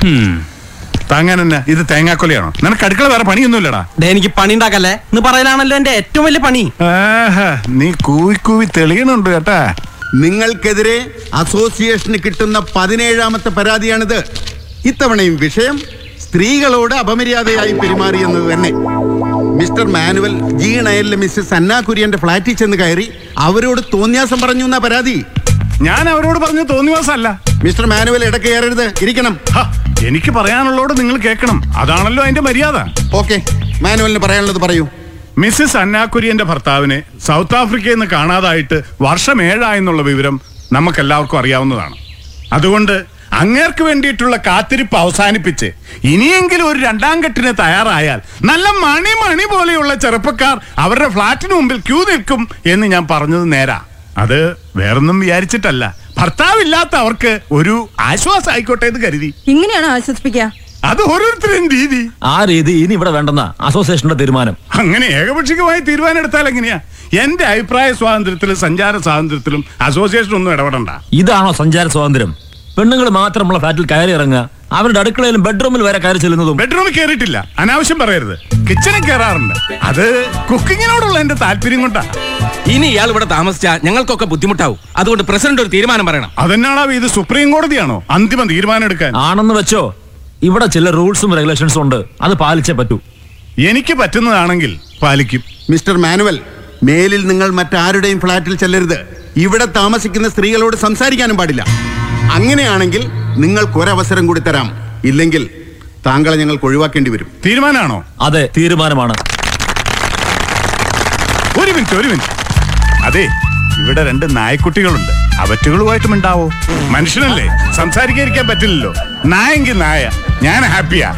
താങ്ങാൻ തന്നെ ഇത് തേങ്ങാക്കൊലയാണോ? നിനക്ക് അടുക്കള വേറെ പണിയൊന്നുമില്ലടാ. എനിക്ക് പണി ഉണ്ടാക്കല്ലേ എന്ന് പറയാനാണല്ലോ എന്റെ ഏറ്റവും വലിയ പണി. നീ കൂവി തെളിയണുണ്ട് കേട്ടാ. നിങ്ങൾക്കെതിരെ അസോസിയേഷന് കിട്ടുന്ന 17ാമത്തെ പരാതിയാണിത്. ഇത്തവണയും വിഷയം സ്ത്രീകളോട് അപമര്യാദയായി പെരുമാറിയെന്നത് തന്നെ. മിസ്റ്റർ മാനുവൽ G9 മിസ്സസ് അന്ന കുര്യന്റെ ഫ്ലാറ്റിൽ ചെന്ന് കയറി അവരോട് തോന്നിയാസം പറഞ്ഞു എന്നാ പരാതി. ഞാൻ അവരോട് പറഞ്ഞു തോന്നിവാസമല്ല. മിസ്റ്റർ മാനുവൽ ഇടയ്ക്ക് കയറരുത്, ഇരിക്കണം. എനിക്ക് പറയാനുള്ളോട് നിങ്ങൾ കേൾക്കണം, അതാണല്ലോ അതിന്റെ മര്യാദ. ഓക്കെ, മാനുവലിന് പറയാനുള്ളത് പറയൂ. മിസ്സസ് അന്ന കുര്യന്റെ ഭർത്താവിനെ സൗത്ത് ആഫ്രിക്കയിൽ നിന്ന് കാണാതായിട്ട് വർഷം 7 ആയെന്നുള്ള വിവരം നമുക്കെല്ലാവർക്കും അറിയാവുന്നതാണ്. അതുകൊണ്ട് അങ്ങേർക്ക് വേണ്ടിയിട്ടുള്ള കാത്തിരിപ്പ് അവസാനിപ്പിച്ച് ഇനിയെങ്കിലും ഒരു 2ാം കെട്ടിന് തയ്യാറായാൽ നല്ല മണി പോലെയുള്ള ചെറുപ്പക്കാർ അവരുടെ ഫ്ലാറ്റിന് മുമ്പിൽ ക്യൂ നിൽക്കും എന്ന് ഞാൻ പറഞ്ഞത് നേരാ. അത് വേറൊന്നും വിചാരിച്ചിട്ടല്ല, ഭർത്താവില്ലാത്ത അവർക്ക് ഒരു ആശ്വാസം ആയിക്കോട്ടെ എന്ന് കരുതി. ഇങ്ങനെയാണോ ആശ്വസിപ്പിക്കുക? അത് ഓരോരുത്തരും രീതി. ആ രീതി ഇനി ഇവിടെ വേണ്ടെന്ന അസോസിയേഷന്റെ തീരുമാനം. അങ്ങനെ ഏകപക്ഷീയമായി തീരുമാനം എടുത്താൽ എങ്ങനെയാ? എന്റെ അഭിപ്രായ സ്വാതന്ത്ര്യത്തിലും സഞ്ചാര സ്വാതന്ത്ര്യത്തിലും അസോസിയേഷൻ ഒന്നും ഇടപെടണ്ട. ഇതാണോ സഞ്ചാര സ്വാതന്ത്ര്യം? പെണ്ണുങ്ങൾ മാത്രമുള്ള ഫ്ലാറ്റിൽ കയറി ഇറങ്ങുക, അവരുടെ അടുക്കളയിലും ബെഡ്റൂമിൽ വരെ കയറി ചെല്ലുന്നതും. ബെഡ്റൂമിൽ കയറിയിട്ടില്ല, അനാവശ്യം പറയരുത്. കിച്ചണിൽ കയറാറുണ്ട്. അത് കുക്കിങ്ങിനോടുള്ള എന്റെ താല്പര്യം കൊണ്ടാ. ഇനി ഇയാൾ ഇവിടെ താമസിച്ചാ ഞങ്ങൾക്കൊക്കെ ബുദ്ധിമുട്ടാവും. അതുകൊണ്ട് പ്രസിഡന്റ് ഒരു തീരുമാനം പറയണം. അതെന്നാണോ ഇത് സുപ്രീം കോടതിയാണോ അന്തിമ തീരുമാനം എടുക്കാൻ? ആണെന്ന് വെച്ചോ, ഇവിടെ ചില റൂൾസും റെഗുലേഷൻസും ഉണ്ട്, അത് പാലിച്ചേ പറ്റൂ. എനിക്ക് പറ്റുന്നതാണെങ്കിൽ പാലിക്കും. മിസ്റ്റർ മാനുവൽ, മേലിൽ നിങ്ങൾ മറ്റാരുടെയും ഫ്ലാറ്റിൽ ചെല്ലരുത്. ഇവിടെ താമസിക്കുന്ന സ്ത്രീകളോട് സംസാരിക്കാനും പാടില്ല. അങ്ങനെയാണെങ്കിൽ നിങ്ങൾക്കൊരവസരം കൂടി തരാം. ഇല്ലെങ്കിൽ താങ്കളെ ഞങ്ങൾക്ക് ഒഴിവാക്കേണ്ടി വരും. തീരുമാനമാണോ? അതെ, തീരുമാനമാണ്. ഒരു മിനിറ്റ്. അതെ, ഇവിടെ 2 നായക്കുട്ടികളുണ്ട്. അവറ്റുകളുമായിട്ടും ഉണ്ടാവോ? മനുഷ്യനല്ലേ, സംസാരിക്കാതിരിക്കാൻ പറ്റില്ലല്ലോ. നായെങ്കിൽ നായ, ഞാൻ ഹാപ്പിയാ.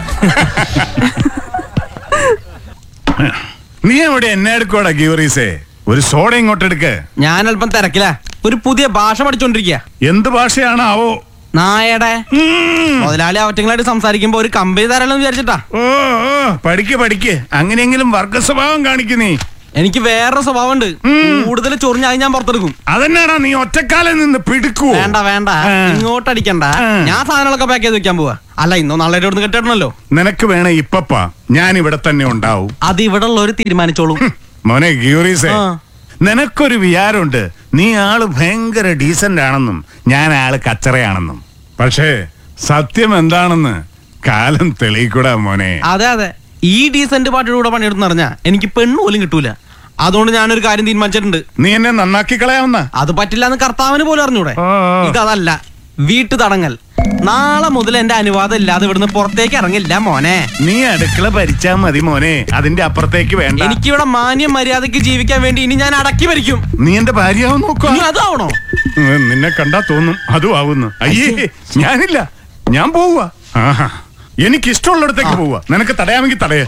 നീ എവിടെ എന്നെ എടുക്കോടാ ഗീവറീസേ? ഒരു സോഡ ഇങ്ങോട്ട് എടുക്ക്. ഞാൻ അല്പം തിരക്കില്ല. ഒരു പുതിയ ഭാഷ പഠിച്ചോണ്ടിരിക്കുക. എന്ത് ഭാഷയാണാവോ? നായയുടെ. മുതലാളി അവറ്റങ്ങളായിട്ട് സംസാരിക്കുമ്പോ ഒരു കമ്പനി തരാമെന്ന് വിചാരിച്ചിട്ടാ. പഠിക്ക്. അങ്ങനെയെങ്കിലും വർഗ സ്വഭാവം കാണിക്കുന്നേ. എനിക്ക് വേറൊരു സ്വഭാവം ഉണ്ട്. കൂടുതൽ ചൊറിഞ്ഞായി ഞാൻ പുറത്തെടുക്കും. അതെന്നാടാ നീ ഒറ്റക്കാലിൽ നിന്ന് പിടിക്കൂ? വേണ്ട, ഇങ്ങോട്ടടിക്കണ്ട. ഞാൻ സാധനങ്ങളൊക്കെ പാക്ക് ചെയ്ത് വെക്കാൻ പോവാ. അല്ല, ഇന്നോ നാളെ ഇവിടുന്ന് കെട്ടിടണല്ലോ. നിനക്ക് വേണേ ഇപ്പപ്പാ, ഞാൻ ഇവിടെ തന്നെ ഉണ്ടാവും. അത് ഇവിടെ ഉള്ളവര് തീരുമാനിച്ചോളൂ. മോനെ ഗീവറീസേ, നിനക്കൊരു വിചാരമുണ്ട്, നീ ആള് ഭയങ്കര ഡീസന്റ് ആണെന്നും ഞാൻ ആള് കച്ചറയാണെന്നും. പക്ഷേ സത്യം എന്താണെന്ന് കാലം തെളിയിക്കൂടാ മോനെ. അതെ, ഈ ഡീസന്റ് പാർട്ടിയുടെ കൂടെ പണിയെടുത്ത് പറഞ്ഞാ എനിക്ക് പെണ്ണ് പോലും കിട്ടൂല. അതുകൊണ്ട് ഞാനൊരു കാര്യം തീരുമാനിച്ചിട്ടുണ്ട്. നീ എന്നെ നന്നാക്കി കളയാവുന്ന? അത് പറ്റില്ല എന്ന് കർത്താവിന് പോലും അറിഞ്ഞൂടെ. ഇതല്ല, വീട്ടു തടങ്ങൽ. നാളെ മുതൽ എന്റെ അനുവാദം ഇല്ലാതെ ഇവിടുന്ന് പുറത്തേക്ക് ഇറങ്ങില്ല മോനെ. നീ അടുക്കള ഭരിച്ചാ മതി മോനെ, അതിന്റെ അപ്പുറത്തേക്ക് വേണ്ട. എനിക്കിവിടെ മാന്യം മര്യാദക്ക് ജീവിക്കാൻ വേണ്ടി ഇനി ഞാൻ അടക്കി ഭരിക്കും. നീ എന്റെ ഭാര്യയാവും നോക്കുക. അതാവണോ? നിന്നെ കണ്ടാ തോന്നും അതും ആവുന്നു. അയ്യേ, ഞാനില്ല, ഞാൻ പോവുക. എനിക്കിഷ്ടമുള്ളിടത്തേക്ക് പോവുക. നിനക്ക് തടയാമെങ്കിൽ തടയാ.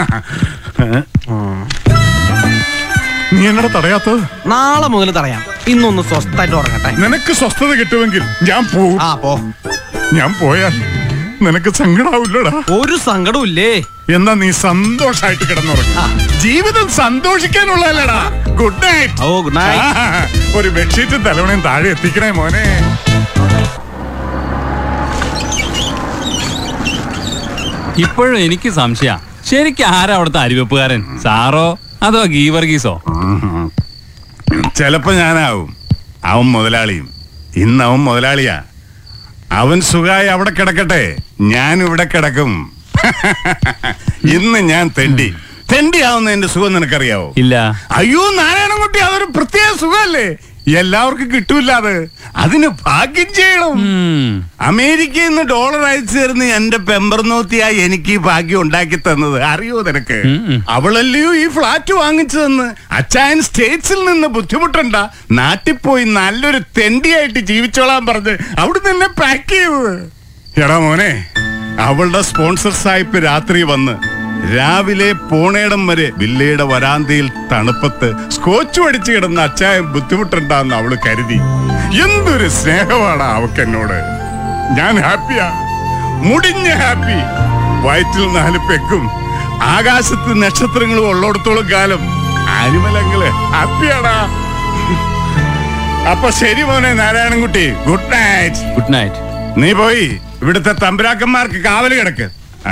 നീ എന്നോട് തടയാത്തത്? നാളെ മുതൽ തടയാം. ഇന്നൊന്ന് സ്വസ്ഥമായിട്ട് ഉറങ്ങട്ടെ. നിനക്ക് സ്വസ്ഥത കിട്ടുമെങ്കിൽ ഞാൻ പോവും. ഞാൻ പോയാൽ നിനക്ക് സങ്കടാവില്ലടാ? ഒരു സങ്കടവും ഇല്ലേ? എന്നാ നീ സന്തോഷായിട്ട് കിടന്നുറങ്ങ. ജീവിതം സന്തോഷിക്കാനുള്ളതല്ലടാ. Good night. Good night. ഒരു ബെഡ്ഷീറ്റും തലവണയും താഴെ എത്തിക്കണേ മോനെ. ഇപ്പോഴും എനിക്ക് സംശയ, ശരിക്കും ആരാ അവിടുത്തെ അരിവെപ്പുകാരൻ? സാറോ അതോ ഗീവർഗീസോ? ചിലപ്പോ ഞാനാവും. അവൻ മുതലാളിയും. ഇന്ന് അവൻ മുതലാളിയാ. അവൻ സുഖമായി അവിടെ കിടക്കട്ടെ, ഞാൻ ഇവിടെ കിടക്കും. ഇന്ന് ഞാൻ തെണ്ടി ആവുന്ന എന്റെ സുഖം നിനക്കറിയാവോ? ഇല്ല. അയ്യോ നാരായണൻകുട്ടി, അതൊരു പ്രത്യേക സുഖല്ലേ, എല്ലാവർക്കും കിട്ടൂല. അതിന് ഭാഗ്യം ചെയ്യണം. അമേരിക്കയിൽ നിന്ന് ഡോളർ അയച്ചു തരുന്ന എന്റെ പെമ്പർനോത്തിയാ എനിക്ക് ഈ ഭാഗ്യം ഉണ്ടാക്കി തന്നത്. അറിയോ നിനക്ക്? അവളല്ലയോ ഈ ഫ്ലാറ്റ് വാങ്ങിച്ചു തന്ന്. അച്ചായൻ സ്റ്റേറ്റ്സിൽ നിന്ന് ബുദ്ധിമുട്ടണ്ട, നാട്ടിൽ പോയി നല്ലൊരു തെണ്ടിയായിട്ട് ജീവിച്ചോളാൻ പറഞ്ഞ് അവിടെ നിന്ന് പാക്ക് ചെയ്തത്. എടാ മോനെ, അവളുടെ സ്പോൺസർ സായിപ്പ് രാത്രി വന്ന് രാവിലെ പോണേടം വരെ വില്ലയുടെ വരാന്തയിൽ തണുപ്പത്ത് സ്കോച്ച് അടിച്ചു കിടന്ന അച്ചായൻ ബുദ്ധിമുട്ടുണ്ടാന്ന് അവള് കരുതി. എന്തൊരു സ്നേഹമാണ് അവക്ക് എന്നോട്. ഞാൻ ഹാപ്പിയാ, മുടിഞ്ഞ ഹാപ്പി. വയറ്റിൽ 4 പെക്കും ആകാശത്ത് നക്ഷത്രങ്ങളും ഉള്ളിടത്തോളം കാലം ആനിമലങ്ങള് ഹാപ്പിയാടാ. അപ്പൊ ശരി മോനെ Narayanankutty, good night. Good night. നീ പോയി ഇവിടുത്തെ തമ്പുരാക്കന്മാർക്ക് കാവല് കിടക്ക്.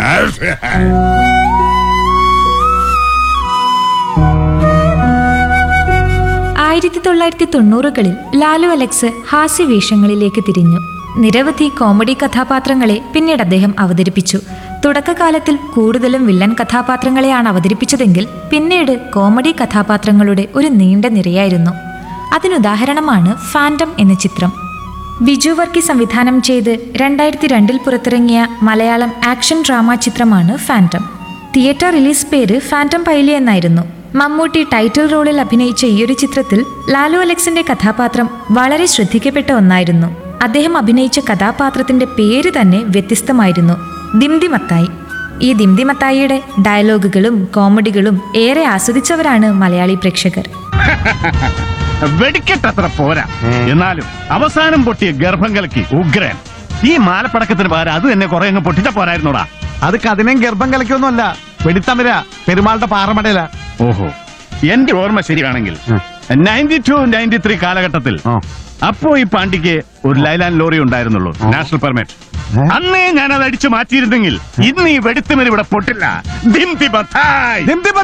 1990കളിൽ ലാലു അലക്സ് ഹാസ്യവേഷങ്ങളിലേക്ക് തിരിഞ്ഞു. നിരവധി കോമഡി കഥാപാത്രങ്ങളെ പിന്നീട് അദ്ദേഹം അവതരിപ്പിച്ചു. തുടക്കകാലത്തിൽ കൂടുതലും വില്ലൻ കഥാപാത്രങ്ങളെയാണ് അവതരിപ്പിച്ചതെങ്കിൽ പിന്നീട് കോമഡി കഥാപാത്രങ്ങളുടെ ഒരു നീണ്ട നിരയായിരുന്നു. അതിനുദാഹരണമാണ് ഫാന്റം എന്ന ചിത്രം. ബിജു വർക്കി സംവിധാനം ചെയ്ത് 2002 പുറത്തിറങ്ങിയ മലയാളം ആക്ഷൻ ഡ്രാമ ചിത്രമാണ് ഫാന്റം. തിയേറ്റർ റിലീസ് പേര് ഫാന്റം പൈലി എന്നായിരുന്നു. മമ്മൂട്ടി ടൈറ്റിൽ റോളിൽ അഭിനയിച്ച ഈയൊരു ചിത്രത്തിൽ ലാലു അലക്സിന്റെ കഥാപാത്രം വളരെ ശ്രദ്ധിക്കപ്പെട്ട ഒന്നായിരുന്നു. അദ്ദേഹം അഭിനയിച്ച കഥാപാത്രത്തിന്റെ പേര് തന്നെ വ്യത്യസ്തമായിരുന്നു, ദിംദിമത്തായി. ഈ ദിംദിമത്തായിയുടെ ഡയലോഗുകളും കോമഡികളും ഏറെ ആസ്വദിച്ചവരാണ് മലയാളി പ്രേക്ഷകർ. വെടിക്കെട്ടത്ര പോരാ, എന്നാലും അവസാനം പൊട്ടിയ ഗർഭം കലക്കി ഉഗ്രൻ. ഈ മാലപ്പടക്കത്തിന് പകരം അത് തന്നെ കുറെ അങ്ങ് പൊട്ടിച്ച പോരായിരുന്നോടാ. അത് കതിനും ഗർഭം കലക്കൊന്നുമല്ല, വെടിത്തമര പെരുമാളുടെ പാറമടയില. ഓഹോ, എന്റെ ഓർമ്മ ശരിയാണെങ്കിൽ 92-93 കാലഘട്ടത്തിൽ അപ്പോ ഈ പാണ്ടിക്ക് ഒരു ലൈലാൻ ലോറി ഉണ്ടായിരുന്നുള്ളൂ, നാഷണൽ പെർമിറ്റ്. അന്നേ ഞാൻ അത് അടിച്ചു മാറ്റിയിരുന്നെങ്കിൽ ഇന്ന് ഈ വെടിത്തുമരി ഇവിടെ പൊട്ടില്ല. ദിംതി ബത്തായ്.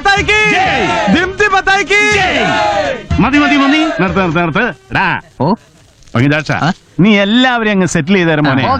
മതി നിർത്ത്. പങ്കിദാക്ഷ, നീ എല്ലാവരും അങ്ങ് സെറ്റിൽ ചെയ്ത് തരാം മോനെ.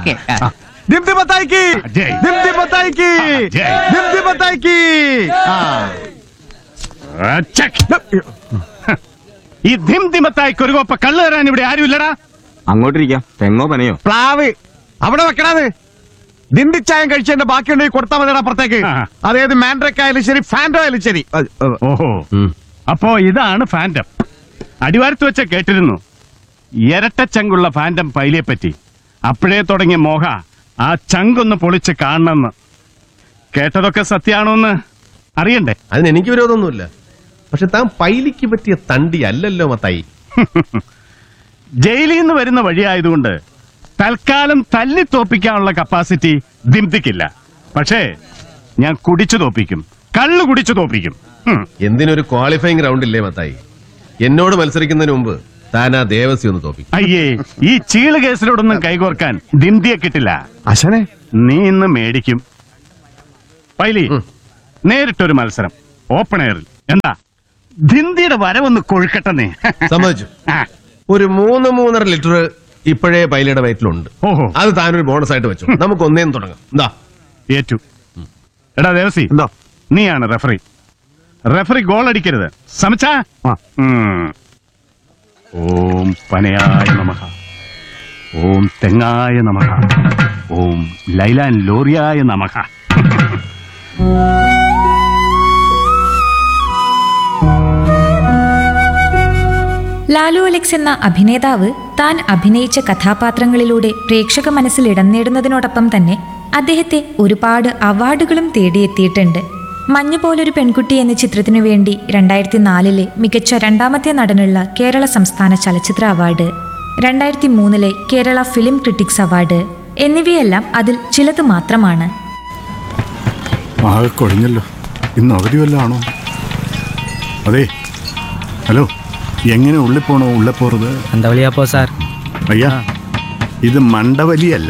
ഈ ധിംതിമത്തായിക്ക് ഒരു കോപ്പ കള്ളു തരാൻ ഇവിടെ ആരും ഇല്ലടാ. അങ്ങോട്ടിരിക്കാം. തെങ്ങോ പനയോ പ്ലാവ് അവിടെ വെക്കണത്. ദിണ്ടിച്ചായം കഴിച്ചതിന്റെ ബാക്കിയുണ്ടെങ്കിൽ കൊടുത്താൽ മതിയുടെ അപ്പുറത്തേക്ക്. അതേത് മാൻഡ്രക്ക് ആയാലും ശരി, ഫാൻഡോ ആയാലും ശരി. ഓഹോ, അപ്പോ ഇതാണ് ഫാൻഡം. അടിവാരത്ത് വെച്ച കേട്ടിരുന്നു ഇരട്ടച്ചങ്കുള്ള ഫാൻഡം പൈലിയെ പറ്റി. അപ്പോഴേ തുടങ്ങിയ മോഹ ആ ചങ്കൊന്ന് പൊളിച്ച് കാണണമെന്ന്. കേട്ടതൊക്കെ സത്യാണോന്ന് അറിയണ്ടേ? അതിന് എനിക്ക് വിരോധമൊന്നുമില്ല. പക്ഷെ താൻ പൈലിക്ക് പറ്റിയ തണ്ടി അല്ലല്ലോ മത്തായി. ജയിലിൽ നിന്ന് വരുന്ന വഴിയായതുകൊണ്ട് തൽക്കാലം തല്ലി തോപ്പിക്കാനുള്ള കപ്പാസിറ്റി ദിംതിക്കില്ല. പക്ഷേ ഞാൻ കുടിച്ചു തോപ്പിക്കും, കള്ളു കുടിച്ചു തോപ്പിക്കും. എന്തിനൊരു ക്വാളിഫയിങ് റൗണ്ട് ഇല്ലേ മത്തായി? എന്നോട് മത്സരിക്കുന്നതിന് മുമ്പ് താൻ ആ ദേവസ്വം ഒന്ന് തോപ്പിക്കും. അയ്യേ, ഈ ചീള് കേസിലോടൊന്നും കൈകോർക്കാൻ ദിംതിയെ കിട്ടില്ല. അശനെ, നീ ഇന്ന് മേടിക്കും. പൈലി, നേരിട്ടൊരു മത്സരം ഓപ്പൺ എയറിൽ. എന്താ ദിംതിയുടെ വരവൊന്ന് കൊഴുക്കട്ടെ. സമ്മതിച്ചു. ഒരു 3-3.5 ലിറ്റർ ഇപ്പോഴേ പൈലയുടെ വയറ്റിലുണ്ട്. അത് താനൊരു ബോണസ് ആയിട്ട് വെച്ചു. നമുക്ക് ഒന്നേന്ന് തുടങ്ങാം. എന്താ? ഏറ്റു. എടാ ദേവസി, നീയാണ് റെഫറി. റെഫറി ഗോൾ അടിക്കരുത്. സമച്ചാ? ഓം പനയായ നമഃ, ഓം തെങ്ങായ നമഃ, ഓം ലൈലാൻ ലോറിയായ നമഃ. ലാലു അലക്സ് എന്ന അഭിനേതാവ് താൻ അഭിനയിച്ച കഥാപാത്രങ്ങളിലൂടെ പ്രേക്ഷക മനസ്സിൽ ഇടം നേടുന്നതിനോടൊപ്പം തന്നെ അദ്ദേഹത്തെ ഒരുപാട് അവാർഡുകളും തേടിയെത്തിയിട്ടുണ്ട്. മഞ്ഞുപോലൊരു പെൺകുട്ടി എന്ന ചിത്രത്തിനു വേണ്ടി 2004 മികച്ച 2ാമത്തെ നടനുള്ള കേരള സംസ്ഥാന ചലച്ചിത്ര award, 2003 Kerala film critics award എന്നിവയെല്ലാം അതിൽ ചിലത് മാത്രമാണ്. ആകെ കൊഴിഞ്ഞല്ലോ. ഇന്ന് അവധി വല്ലതാണോ? അതെ, ഹലോ, എങ്ങനെ ഉള്ളിൽ പോണോ? ഉള്ളിൽ പോறது എന്താ വലിയപ്പോ സാർ? അയ്യാ, ഇത് മണ്ടവലിയല്ല,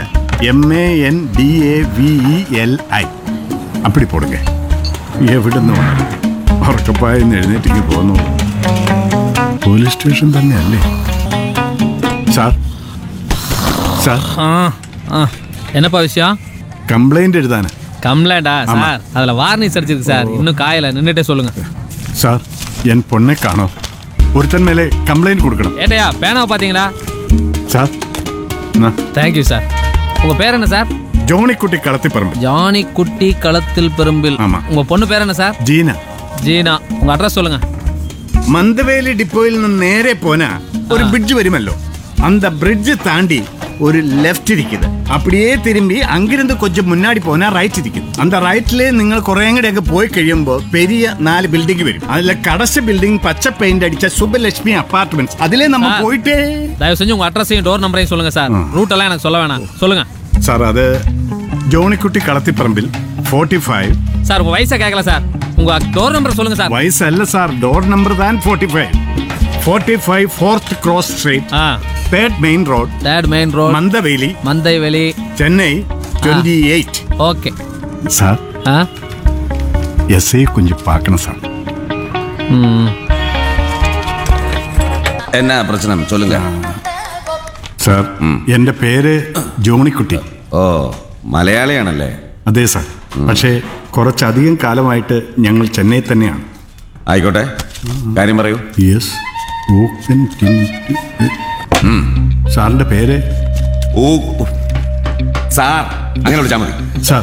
MANDAVELI. അപ്പടി പോടുക. എവിടുന്ന് ഉറക്കപ്പായെന്ന് എഴുന്നേറ്റിക്ക് പോന്നു. പോലീസ് സ്റ്റേഷൻ തന്നെയല്ലേ സാർ? സാർ, என்னப்பா விஷயம்? கம்ப்ளைண்ட் எழுதானே. கம்ப்ளைண்டா சார்? அதுல வார்னிஷ் அடிச்சிருக்கு சார், இன்னும் காயல, நின்னுட்டே சொல்லுங்க சார். என் பொண்ணை காணோம். ஒருத்தன் மேலே கம்ப்ளைண்ட் கொடுக்கணும். ஏட்டையா பேனாவை பாத்தீங்களா சார்? Thank you sir. உங்க பேர் என்ன சார்? ஜோனிக்குட்டி களத்திப்பரம்பில். ஜானிக்குட்டி களத்தில் பெரும்பில். உங்க பொண்ணு பேர் என்ன சார்? ஜீனா. ஜீனா. உங்க அட்ரஸ் சொல்லுங்க. മന്ദവേലി ഡിപ്പോയിൽ നിന്ന് നേരെ പോനാ ഒരു ബ്രിഡ്ജ് വരുമല്ലോ. அந்த பிரிட்ஜ் தாண்டி ஒரு லெஃப்ட் இருக்குது. அப்படியே திரும்பி அங்கிருந்து கொஞ்சம் முன்னாடி போனா ரைட் இருக்குது. அந்த ரைட்ல നിങ്ങൾ കുറേങ്ങടൊക്കെ പോയി കഴിയുമ്പോൾ பெரிய 4 ബിൽഡിംഗ് വരും. അതിലെ കടശ ബിൽഡിംഗ് പച്ച പെയിന്റ് അടിച്ച സുബലക്ഷ്മി അപ്പാർട്ട്മെന്റ്സ്. അതിലെ നമ്മൾ പോയിട്ടേ. தயவு செஞ்சு உங்க அட்ரஸையும் டோர் நம்பரையும் சொல்லுங்க சார். ரூட் எல்லாம் எனக்கு சொல்ல வேணாம், சொல்லுங்க സാർ. അത് ജോണിക്കുട്ടി കളത്തിപ്പറമ്പിൽ 45. சார் உங்க வயசை கேட்கல சார், உங்க டோர் நம்பர் சொல்லுங்க சார். വയസ്സല്ല സാർ, ഡോർ നമ്പർ താൻ 45. 45 4th cross street, 3rd main road, മന്ദവേലി, Chennai 28. Okay sir. SI கொஞ்சம் பார்க்கணும் சார். என்ன பிரச்சனை சொல்லுங்க സാർ. എന്റെ പേര് ജോണിക്കുട്ടി. ഓ, മലയാളിയാണല്ലേ? അതെ സാർ. പക്ഷേ കുറച്ചധികം കാലമായിട്ട് ഞങ്ങൾ ചെന്നൈ തന്നെയാണ്. ആയിക്കോട്ടെ, കാര്യം പറയൂ. യെസ്. സാറിന്റെ പേര്? സാർ അങ്ങനെ വിളിച്ചാൽ മതി സാർ.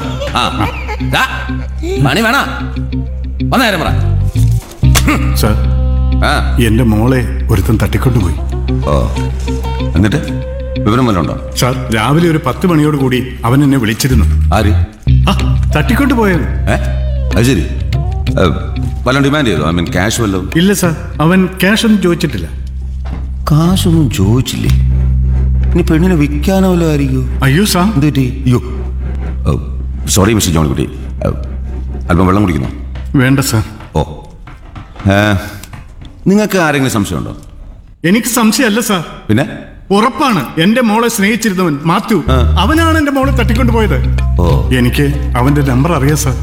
മണി വേണ വന്നേരം പറ. സാർ, എന്റെ മോളെ ഒരുത്തൻ തട്ടിക്കൊണ്ടുപോയി. ഓ, എന്നിട്ട് വിവരം വല്ലതും ഉണ്ടോ? സാർ, രാവിലെ ഒരു 10 മണിയോട് കൂടി അവൻ എന്നെ വിളിച്ചിരുന്നു. ആര്? തട്ടിക്കൊണ്ടുപോയത്. അത് ശരി. വല്ലതും ഡിമാൻഡ് ചെയ്തോ? ഐ മീൻ ക്യാഷ് വല്ലതും? ഇല്ല സാർ, അവൻ ക്യാഷ് ഒന്നും ചോദിച്ചിട്ടില്ല. കാശൊന്നും ചോദിച്ചില്ലേ? ഇനി പെണ്ണിനെ വിൽക്കാനോ വല്ലോ ആയിരിക്കും. അയ്യോ സാർ. അയ്യോ, സോറി മിസ്റ്റർ ജോണിക്കുട്ടി, അല്പം വെള്ളം കുടിക്കുന്നു? വേണ്ട സാർ. ഓ, നിങ്ങൾക്ക് ആരെങ്കിലും സംശയമുണ്ടോ? എനിക്ക് സംശയമല്ല സാർ, പിന്നെ ഉറപ്പാണ്. എന്റെ മോളെ സ്നേഹിച്ചിരുന്നവൻ മാത്യു, അവനാണ് എന്റെ മോളെ തട്ടിക്കൊണ്ടുപോയത്. എനിക്ക് അവന്റെ നമ്പർ അറിയാം സാർ.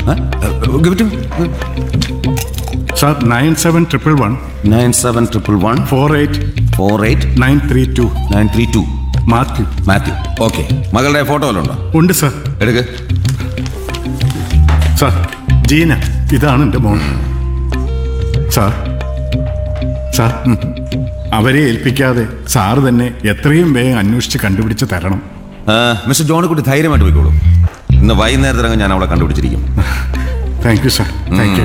സാർ 9711 9711 48 932 മാത്യു. ഓക്കെ. മകളുടെ ഫോട്ടോ വല്ലതും ഉണ്ടോ? ഉണ്ട് സാർ. എടുക്ക്. സാർ, ജീന, ഇതാണ് എന്റെ മോൾ. സാർ അവരെ ഏൽപ്പിക്കാതെ സാറ് തന്നെ എത്രയും വേഗം അന്വേഷിച്ച് കണ്ടുപിടിച്ച് തരണം. മിസ്റ്റർ ജോണിക്കുട്ടി ധൈര്യമായിട്ട് പോയിക്കോളൂ. ഇന്ന് വൈകുന്നേരത്തിനകം ഞാൻ അവളെ കണ്ടുപിടിച്ചിരിക്കും. Thank you sir. Thank you.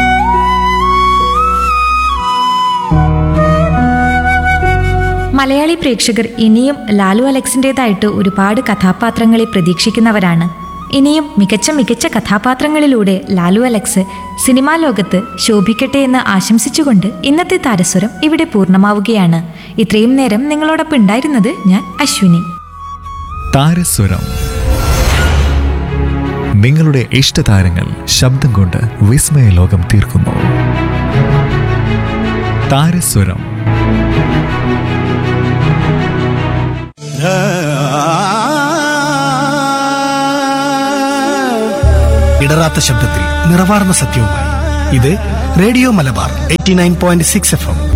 Malayali പ്രേക്ഷകർ ഇനിയും ലാലു അലക്സിൻ്റെതായിട്ട് ഒരുപാട് കഥാപാത്രങ്ങളെ പ്രതീക്ഷിക്കുന്നവരാണ്. ഇനിയും മികച്ച കഥാപാത്രങ്ങളിലൂടെ ലാലു അലക്സ് സിനിമാ ലോകത്ത് ശോഭിക്കട്ടെ എന്ന് ആശംസിച്ചുകൊണ്ട് ഇന്നത്തെ താരസ്വരം ഇവിടെ പൂർണ്ണമാവുകയാണ്. ഇത്രയും നേരം നിങ്ങളോടൊപ്പം ഉണ്ടായിരുന്നത് ഞാൻ അശ്വിനി. താരസ്വരം. നിങ്ങളുടെ ഇഷ്ടതാരങ്ങൾ ശബ്ദം കൊണ്ട് വിസ്മയ ലോകം തീർക്കുന്നു. താരസ്വരം. ഇടറാത്ത ശബ്ദത്തിൽ നിറവാർന്ന സത്യവുമായി ഇത് റേഡിയോ മലബാർ 89.6 FM.